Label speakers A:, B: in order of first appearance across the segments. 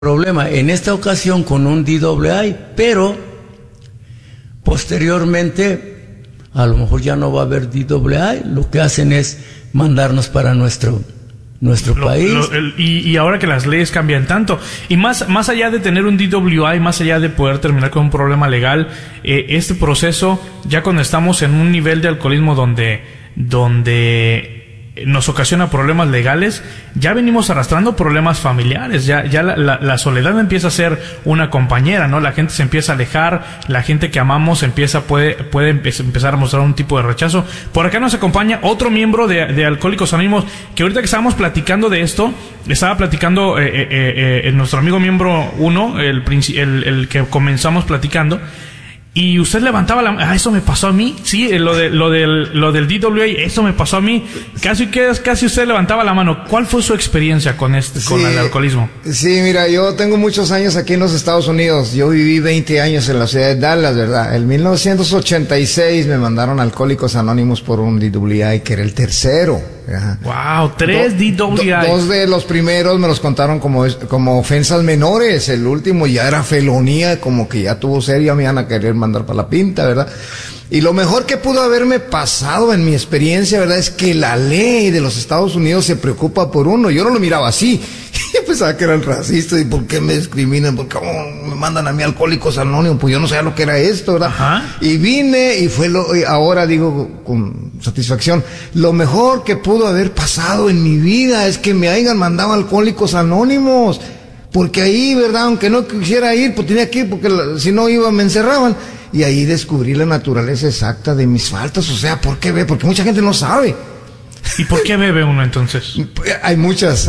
A: problema en esta ocasión con un DWI, pero posteriormente a lo mejor ya no va a haber DWI. Lo que hacen es mandarnos para nuestro país.
B: Y ahora que las leyes cambian tanto, y más allá de tener un DWI, más allá de poder terminar con un problema legal, este proceso, ya cuando estamos en un nivel de alcoholismo donde nos ocasiona problemas legales, ya venimos arrastrando problemas familiares, ya la soledad empieza a ser una compañera, ¿no? La gente se empieza a alejar, la gente que amamos puede empezar a mostrar un tipo de rechazo. Por acá nos acompaña otro miembro de Alcohólicos Anónimos, que ahorita que estábamos platicando de esto, estaba platicando nuestro amigo miembro 1, el que comenzamos platicando. Y usted levantaba la mano. Eso me pasó a mí. Sí, lo del DWI, eso me pasó a mí. Casi usted levantaba la mano. ¿Cuál fue su experiencia con el alcoholismo?
C: Sí, mira, yo tengo muchos años aquí en los Estados Unidos. Yo viví 20 años en la ciudad de Dallas, ¿verdad? En 1986 me mandaron a Alcohólicos Anónimos por un DWI, que era el tercero. Ajá.
B: Wow, 3 DWI.
C: Dos de los primeros me los contaron como ofensas menores. El último ya era felonía, como que ya tuvo serio, me iban a querer mandar para la pinta, ¿verdad? Y lo mejor que pudo haberme pasado en mi experiencia, ¿verdad?, es que la ley de los Estados Unidos se preocupa por uno. Yo no lo miraba así. Yo pensaba que eran racistas. ¿Y por qué me discriminan? ¿Por qué me mandan a mí Alcohólicos Anónimos? Pues yo no sabía lo que era esto, ¿verdad?
B: Ajá.
C: Y vine y ahora digo con satisfacción, lo mejor que pudo haber pasado en mi vida es que me hayan mandado a Alcohólicos Anónimos. Porque ahí, ¿verdad?, aunque no quisiera ir, pues tenía que ir, porque si no iba me encerraban. Y ahí descubrí la naturaleza exacta de mis faltas. O sea, ¿por qué bebe? Porque mucha gente no sabe.
B: ¿Y por qué bebe uno entonces?
C: Hay muchas.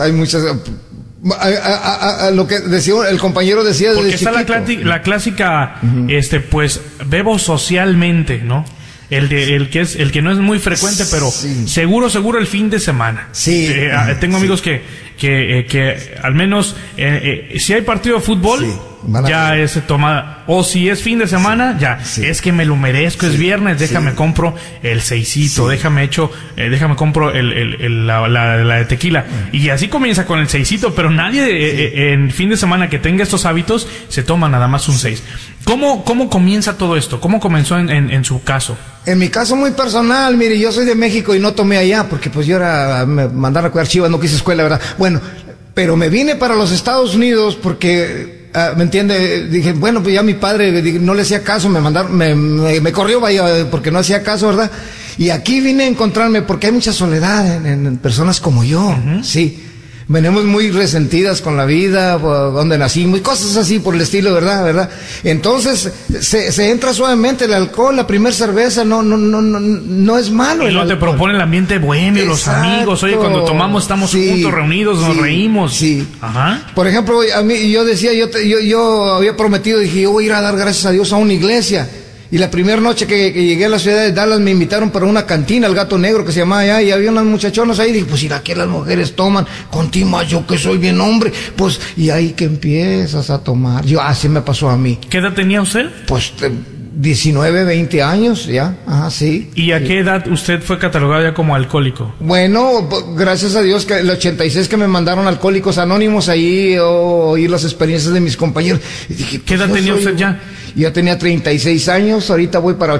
C: Lo que decía el compañero decía desde
B: porque está
C: chiquito.
B: la clásica, pues bebo socialmente, ¿no? El que no es muy frecuente, pero
C: sí,
B: seguro el fin de semana.
C: Sí.
B: Tengo amigos que al menos si hay partido de fútbol,
C: sí,
B: ya es tomada. O si es fin de semana, ya es que me lo merezco, es viernes, déjame compro el seisito, déjame compro la de tequila. Y así comienza con el seisito, pero nadie en fin de semana que tenga estos hábitos se toma nada más un 6. ¿Cómo comienza todo esto? ¿Cómo comenzó en su caso?
C: En mi caso muy personal, mire, yo soy de México y no tomé allá porque pues me mandaron a cuidar chivas, no quise escuela, ¿verdad? Bueno, pero me vine para los Estados Unidos porque, ¿me entiende? Dije, bueno, pues ya mi padre no le hacía caso, me corrió, vaya, porque no hacía caso, ¿verdad? Y aquí vine a encontrarme porque hay mucha soledad en personas como yo, sí. Venimos muy resentidas con la vida, donde nacimos, y cosas así por el estilo, ¿verdad? Entonces, se entra suavemente el alcohol, la primera cerveza, no es malo.
B: Y no te propone el ambiente bohemio, los amigos, oye, cuando tomamos estamos juntos, reunidos, nos reímos.
C: Sí.
B: Ajá.
C: Por ejemplo, a mí, yo decía, yo había prometido, dije, yo voy a ir a dar gracias a Dios a una iglesia. Y la primera noche que llegué a la ciudad de Dallas me invitaron para una cantina, el Gato Negro, que se llamaba allá, y había unas muchachonas ahí. Dije, pues, ¿y aquí las mujeres toman? Contigo, yo que soy bien hombre. Pues, y ahí que empiezas a tomar. Así me pasó a mí.
B: ¿Qué edad tenía usted?
C: Pues, 19, 20 años, ya. Ajá, sí.
B: ¿Y a qué edad usted fue catalogado ya como alcohólico?
C: Bueno, gracias a Dios que el 86 que me mandaron Alcohólicos Anónimos, ahí oí las experiencias de mis compañeros. Y dije, pues,
B: ¿qué edad tenía usted ya?
C: Yo tenía 36 años, ahorita voy para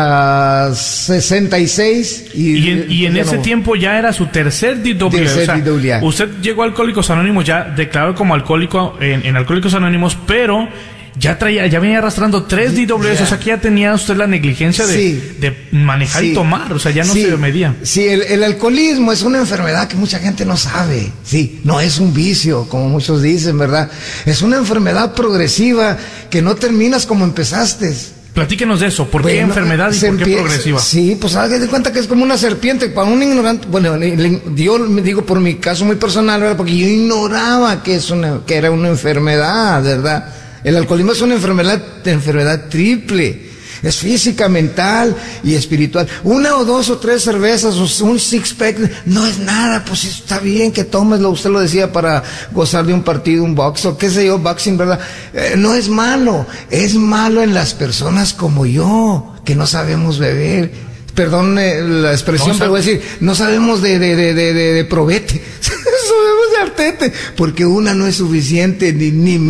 C: 66.
B: Y en ese tiempo ya era su tercer DWI. Usted llegó a Alcohólicos Anónimos ya declarado como alcohólico en Alcohólicos Anónimos, pero ya venía arrastrando 3 DWIs, o sea que ya tenía usted la negligencia de manejar y tomar, o sea, ya no se medía.
C: Sí, el alcoholismo es una enfermedad que mucha gente no sabe, no es un vicio, como muchos dicen, ¿verdad? Es una enfermedad progresiva que no terminas como empezaste.
B: Platíquenos de eso, ¿por qué enfermedad y por qué progresiva?
C: Sí, pues haga de cuenta que es como una serpiente, para un ignorante, bueno, yo me digo por mi caso muy personal, ¿verdad? Porque yo ignoraba que era una enfermedad, ¿verdad? El alcoholismo es una enfermedad triple. Es física, mental y espiritual. 1 o 2 o 3 cervezas o un six-pack no es nada, pues está bien que tomeslo. Usted lo decía para gozar de un partido, un box o qué sé yo, boxing, ¿verdad? No es malo. Es malo en las personas como yo, que no sabemos beber. Perdón la expresión, pero voy a decir, no sabemos de probete. Sabemos de Tete, porque una no es suficiente, ni